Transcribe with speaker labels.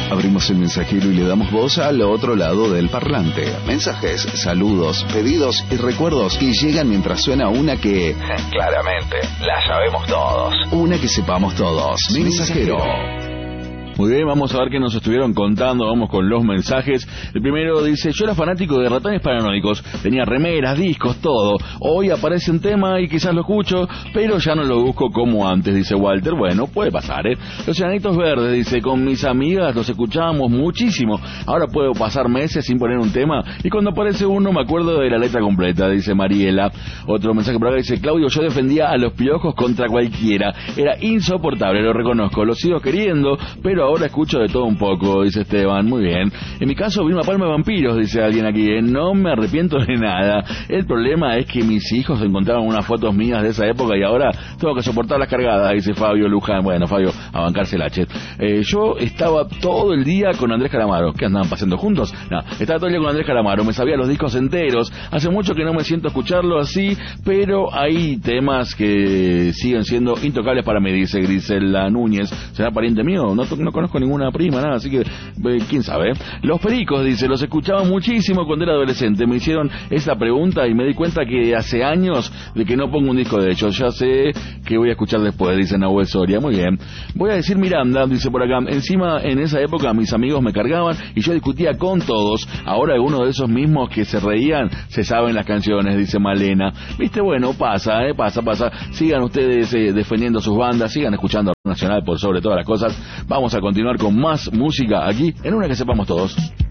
Speaker 1: Abrimos el mensajero y le damos voz al otro lado del parlante. Mensajes, saludos, pedidos y recuerdos que llegan mientras suena una que... claramente, la sabemos todos. Una que sepamos todos. Mensajero.
Speaker 2: Muy bien, vamos a ver qué nos estuvieron contando. Vamos con los mensajes. El primero dice: yo era fanático de Ratones Paranoicos, tenía remeras, discos, todo. Hoy aparece un tema y quizás lo escucho, pero ya no lo busco como antes, dice Walter. Bueno, puede pasar, ¿eh? Los Enanitos Verdes, dice: con mis amigas los escuchábamos muchísimo. Ahora puedo pasar meses sin poner un tema y cuando aparece uno me acuerdo de la letra completa, dice Mariela. Otro mensaje por acá dice: Claudio, yo defendía a los piojos contra cualquiera. Era insoportable, lo reconozco. Lo sigo queriendo, pero ahora escucho de todo un poco, dice Esteban. Muy bien. En mi caso vi una palma de vampiros, dice alguien aquí. No me arrepiento de nada. El problema es que mis hijos encontraron unas fotos mías de esa época y ahora tengo que soportar las cargadas, dice Fabio Luján. Bueno, Fabio, a bancarse el H. Yo estaba todo el día con Andrés Calamaro. ¿Qué andaban pasando juntos? No, estaba todo el día con Andrés Calamaro. Me sabía los discos enteros. Hace mucho que no me siento a escucharlo así, pero hay temas que siguen siendo intocables para mí, dice Grisela Núñez. ¿Será pariente mío? No conozco ninguna prima, nada, así que quién sabe. Los Pericos, dice: los escuchaba muchísimo cuando era adolescente. Me hicieron esa pregunta y me di cuenta que hace años de que no pongo un disco de ellos. Ya sé que voy a escuchar después, dice Nahuel Soria. Muy bien. Voy a decir Miranda, dice por acá: encima en esa época mis amigos me cargaban y yo discutía con todos. Ahora algunos de esos mismos que se reían se saben las canciones, dice Malena. Viste, bueno, pasa. Sigan ustedes defendiendo sus bandas, sigan escuchando Nacional por sobre todas las cosas. Vamos a continuar con más música aquí en Una que sepamos todos.